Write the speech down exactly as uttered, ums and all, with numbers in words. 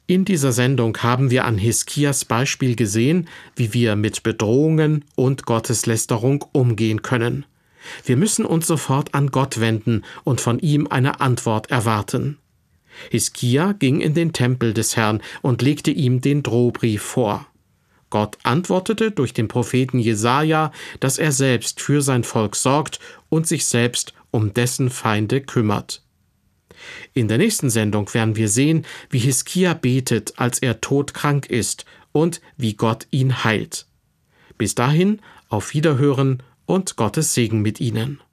In dieser Sendung haben wir an Hiskias Beispiel gesehen, wie wir mit Bedrohungen und Gotteslästerung umgehen können. Wir müssen uns sofort an Gott wenden und von ihm eine Antwort erwarten. Hiskia ging in den Tempel des Herrn und legte ihm den Drohbrief vor. Gott antwortete durch den Propheten Jesaja, dass er selbst für sein Volk sorgt und sich selbst um dessen Feinde kümmert. In der nächsten Sendung werden wir sehen, wie Hiskia betet, als er todkrank ist, und wie Gott ihn heilt. Bis dahin, auf Wiederhören und Gottes Segen mit Ihnen.